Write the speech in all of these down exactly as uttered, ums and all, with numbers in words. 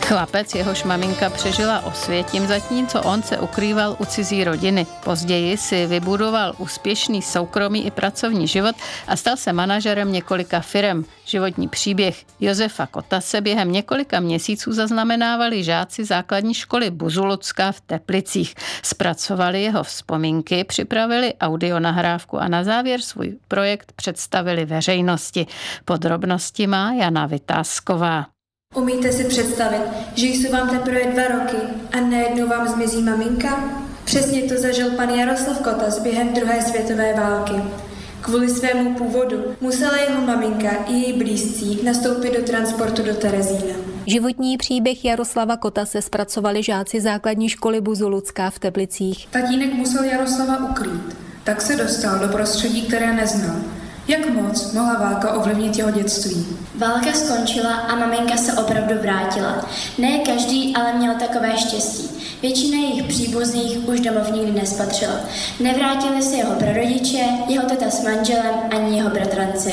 Chlapec, jehož maminka přežila Osvětim, zatímco on se ukrýval u cizí rodiny. Později si vybudoval úspěšný soukromý i pracovní život a stal se manažerem několika firem. Životní příběh Josefa Kotase během několika měsíců zaznamenávali žáci základní školy Buzulucká v Teplicích. Zpracovali jeho vzpomínky, připravili audionahrávku a na závěr svůj projekt představili veřejnosti. Podrobnosti má Jana Vytázková. Umíte si představit, že jsou vám teprve dva roky a najednou vám zmizí maminka? Přesně to zažil pan Jaroslav Kotas během druhé světové války. Kvůli svému původu musela jeho maminka i její blízcí nastoupit do transportu do Terezína. Životní příběh Jaroslava Kotase zpracovali žáci základní školy Buzulucká v Teplicích. Tatínek musel Jaroslava ukrýt, tak se dostal do prostředí, které neznal. Jak moc mohla válka ovlivnit jeho dětství? Válka skončila a maminka se opravdu vrátila. Ne každý ale měl takové štěstí. Většina jejich příbuzných už domov nikdy nespatřila. Nevrátili se jeho prarodiče, jeho teta s manželem ani jeho bratranci.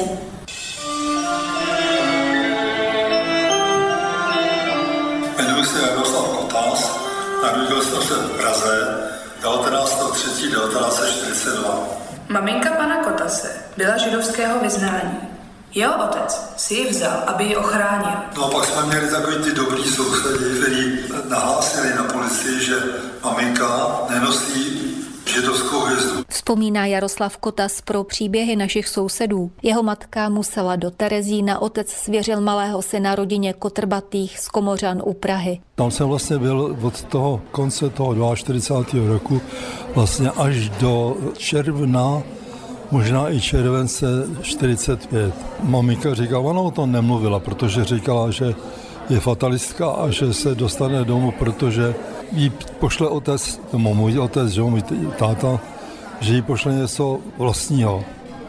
Jmenuji se Jaroslav Kotas, narodil jsem se v Praze devatenáctého třetího devatenáct set čtyřicet dva. Maminka pana Kotase byla židovského vyznání. Jeho otec si ji vzal, aby ji ochránil. No a pak jsme měli takový ty dobrý sousedi, kteří nahlásili na policii, že maminka nenosí židovskou hvězdu. Vzpomíná Jaroslav Kotas pro příběhy našich sousedů. Jeho matka musela do Terezína, otec svěřil malého syna rodině Kotrbatých z Komořan u Prahy. Tam jsem vlastně byl od toho konce toho čtyřicátého druhého roku vlastně až do června, možná i července čtyřicet pět. Maminka říkala, ona o tom nemluvila, protože říkala, že je fatalistka a že se dostane domů, protože jí pošle otec, tomu můj otec, že můj táta, že jí pošle něco vlastního.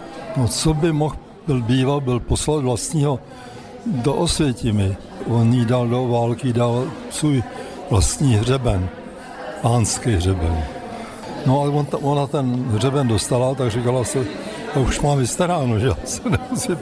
No co by mohl byl býval, byl poslat vlastního do Osvětimi. On jí dal do války, dal svůj vlastní hřeben, pánský hřeben. No a on, ona ten hřeben dostala, tak říkala se, to už mám vystaráno, že se nemusím.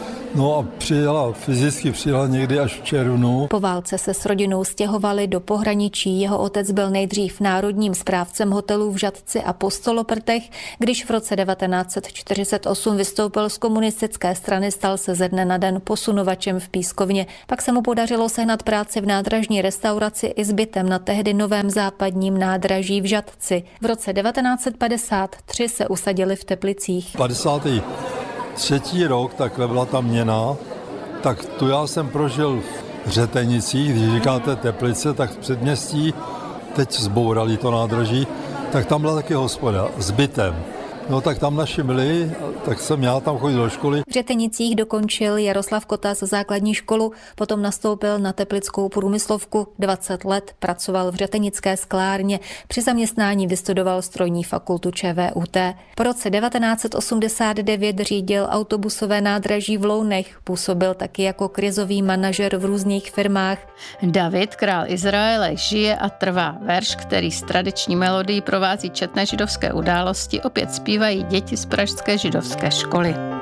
No a přijela, fyzicky přijela někdy až v červnu. Po válce se s rodinou stěhovali do pohraničí. Jeho otec byl nejdřív národním správcem hotelů v Žatci a Postoloprtech. Když v roce devatenáct set čtyřicet osm vystoupil z komunistické strany, stal se ze dne na den posunovačem v Pískovně. Pak se mu podařilo sehnat práci v nádražní restauraci i s bytem na tehdy novém západním nádraží v Žatci. V roce devatenáct set padesát tři se usadili v Teplicích. padesátý třetí rok, takhle byla ta měna, tak tu já jsem prožil v Řetenicích, když říkáte Teplice, tak v předměstí, teď zbourali to nádraží, tak tam byla taky hospoda s bytem. No tak tam naši byli, tak jsem já tam chodil do školy. V Řetenicích dokončil Jaroslav Kotas základní školu, potom nastoupil na teplickou průmyslovku. dvacet let pracoval v řetenické sklárně, při zaměstnání vystudoval strojní fakultu ČVUT. Po roce devatenáct set osmdesát devět řídil autobusové nádraží v Lounech, působil taky jako krizový manažer v různých firmách. David, král Izraele, žije a trvá. Verš, který s tradiční melodií provází četné židovské události, opět zpívají děti z pražské židovské školy.